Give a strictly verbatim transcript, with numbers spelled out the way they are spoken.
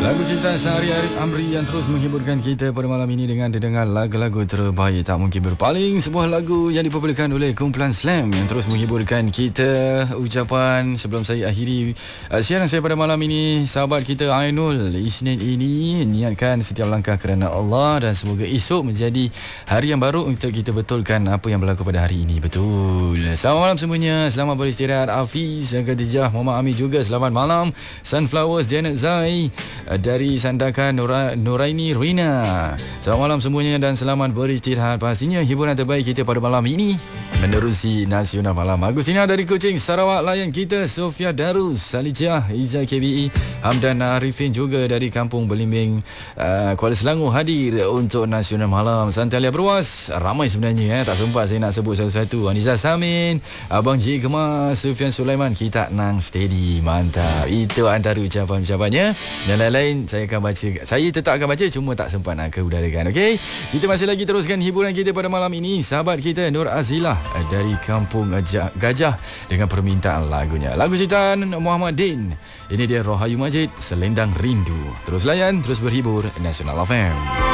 Lagu cinta Syahri Arif Amri yang terus menghiburkan kita pada malam ini dengan didengar lagu-lagu terbaik tak mungkin berpaling. Sebuah lagu yang dipopularkan oleh kumpulan Slam yang terus menghiburkan kita. Ucapan sebelum saya akhiri uh, siaran saya pada malam ini, sahabat kita Ainul, Isnin ini niatkan setiap langkah kerana Allah dan semoga esok menjadi hari yang baru untuk kita betulkan apa yang berlaku pada hari ini. Betul. Selamat malam semuanya. Selamat beristirahat. Hafiz, Khadijah, Muhammad Amir juga selamat malam. Sunflowers, Janet Zai dari Sandakan, Nura, Nuraini Rina. Selamat malam semuanya dan selamat beristirahat. Pastinya hiburan terbaik kita pada malam ini menerusi Nasional Malam. Agustina dari Kuching, Sarawak layan kita. Sofia Darus, Salijah, Izzah K B E, Hamdan Arifin juga dari Kampung Belimbing, uh, Kuala Selangor hadir untuk Nasional Malam. Santalia Berwas, ramai sebenarnya eh. Tak sempat saya nak sebut satu-satu. Aniza Samin, Abang J Kemas, Sufian Sulaiman, kita nang steady. Mantap. Itu antara ucapan-ucapannya. Dan lain-lain saya akan baca. Saya tetap akan baca, cuma tak sempat nak keudarakan. Okey, kita masih lagi teruskan hiburan kita pada malam ini. Sahabat kita Nur Azilah dari Kampung Gajah dengan permintaan lagunya, lagu ciptaan Muhammad Din. Ini dia Rohayu Majid, Selendang Rindu. Terus layan, terus berhibur Nasional F M.